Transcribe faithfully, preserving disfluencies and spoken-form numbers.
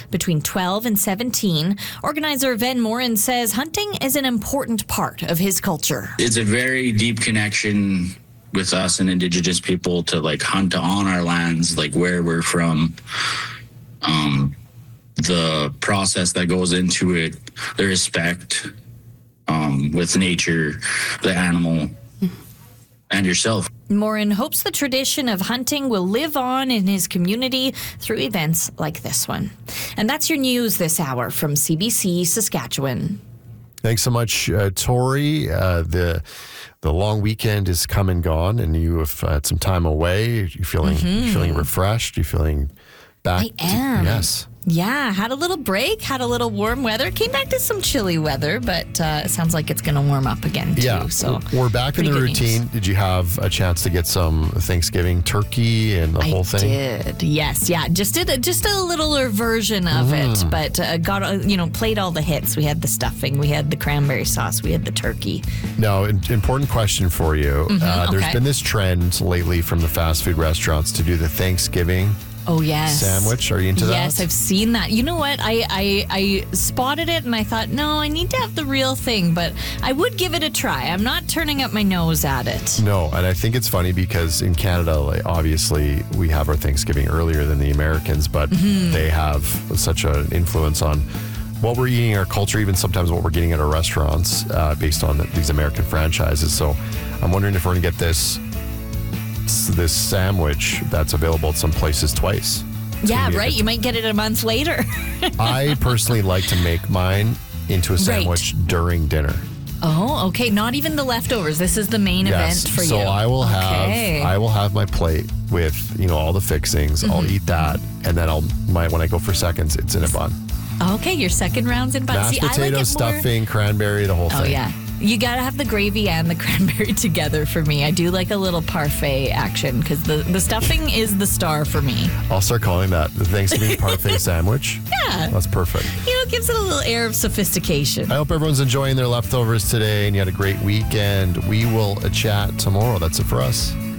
between twelve and seventeen. Organizer Van Morin says hunting is an important part of his culture. It's a very deep connection with us and Indigenous people to like hunt on our lands, like where we're from. Um, the process that goes into it, the respect um, with nature, the animal, and yourself. Morin hopes the tradition of hunting will live on in his community through events like this one. And that's your news this hour from C B C Saskatchewan. Thanks so much, uh, Tori. Uh, the the long weekend is come and gone, and you have had some time away. You feeling mm-hmm. you feeling refreshed? You feeling back? I am. To, yes. Yeah, had a little break, had a little warm weather. Came back to some chilly weather, but uh, it sounds like it's going to warm up again, too. Yeah, so we're back in the routine. News. Did you have a chance to get some Thanksgiving turkey and the I whole thing? I did, yes. Yeah, just did a, just a littler version of mm. it, but uh, got, uh, you know, played all the hits. We had the stuffing, we had the cranberry sauce, we had the turkey. Now, an important question for you. Mm-hmm, uh, there's okay. been this trend lately from the fast food restaurants to do the Thanksgiving Oh, yes. sandwich. Are you into that? Yes, I've seen that. You know what? I, I I spotted it and I thought, no, I need to have the real thing, but I would give it a try. I'm not turning up my nose at it. No, and I think it's funny because in Canada, like, obviously, we have our Thanksgiving earlier than the Americans, but mm-hmm. they have such an influence on what we're eating in our culture, even sometimes what we're getting at our restaurants uh, based on the, these American franchises. So I'm wondering if we're going to get this this sandwich that's available at some places twice. It's yeah, right. You might get it a month later. I personally like to make mine into a sandwich right. during dinner. Oh, okay. Not even the leftovers. This is the main yes. event for so you. So I will okay. have I will have my plate with, you know, all the fixings. Mm-hmm. I'll eat that, and then I'll my when I go for seconds, it's in a bun. Okay, your second round's in bun. Mashed See, potatoes, I like stuffing, more... cranberry, the whole oh, thing. Oh yeah. You gotta have the gravy and the cranberry together for me. I do like a little parfait action because the, the stuffing is the star for me. I'll start calling that the Thanksgiving parfait sandwich. Yeah. That's perfect. You know, it gives it a little air of sophistication. I hope everyone's enjoying their leftovers today and you had a great weekend. We will chat tomorrow. That's it for us.